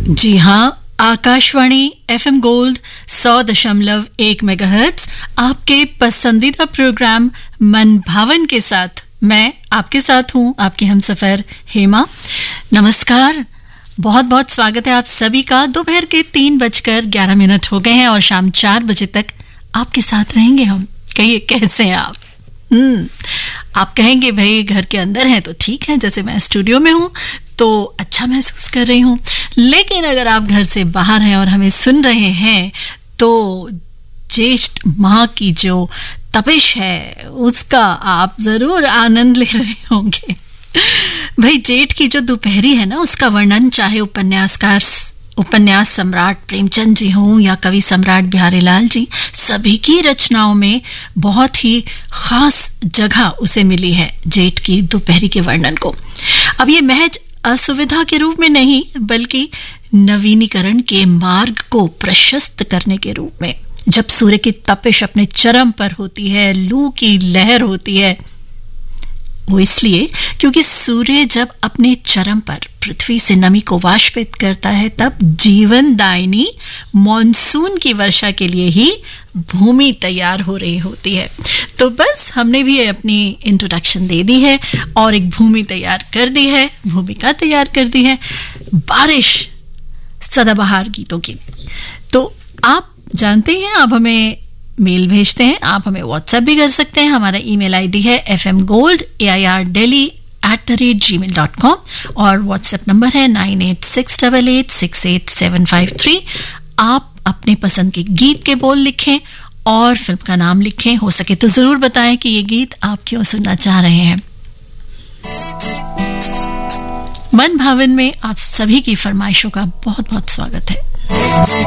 जी हाँ, Akashvani FM gold 100.1 megahertz आपके पसंदीदा प्रोग्राम मन भावन के साथ मैं आपके साथ हूँ, आपकी हमसफर हेमा। नमस्कार, बहुत बहुत स्वागत है आप सभी का। दोपहर के 3:11 हो गए हैं और शाम 4 बजे तक आपके साथ रहेंगे हम। कहिए कैसे हैं आप? आप कहेंगे भाई घर के अंदर हैं तो ठीक है, जैसे मैं स्टूडियो में हूँ तो अच्छा महसूस कर रही हूँ, लेकिन अगर आप घर से बाहर हैं और हमें सुन रहे हैं तो ज्येष्ठ माह की जो तपिश है उसका आप जरूर आनंद ले रहे होंगे। भाई जेठ की जो दोपहरी है ना, उसका वर्णन चाहे उपन्यास सम्राट प्रेमचंद जी हों या कवि सम्राट बिहारी लाल जी, सभी की रचनाओं में बहुत ही खास जगह उसे मिली है जेठ की दोपहरी के वर्णन को। अब ये महज असुविधा के रूप में नहीं, बल्कि नवीनीकरण के मार्ग को प्रशस्त करने के रूप में। जब सूर्य की तपिश अपने चरम पर होती है, लू की लहर होती है, वो इसलिए क्योंकि सूर्य जब अपने चरम पर पृथ्वी से नमी को वाष्पित करता है, तब जीवनदायिनी मॉनसून की वर्षा के लिए ही भूमि तैयार हो रही होती है। तो बस हमने भी अपनी इंट्रोडक्शन दे दी है और एक भूमि तैयार कर दी है, भूमिका तैयार कर दी है बारिश सदाबहार गीतों की। तो आप जानते हैं, आप हमें मेल भेजते हैं, आप हमें व्हाट्सएप भी कर सकते हैं। हमारा ईमेल आईडी है fmgold@delhi@gmail.com और व्हाट्सएप नंबर है 9868868753। आप अपने पसंद के गीत के बोल लिखें और फिल्म का नाम लिखें। हो सके तो जरूर बताएं कि ये गीत आप क्यों सुनना चाह रहे हैं। मन भावन में आप सभी की फरमाइशों का बहुत बहुत स्वागत है।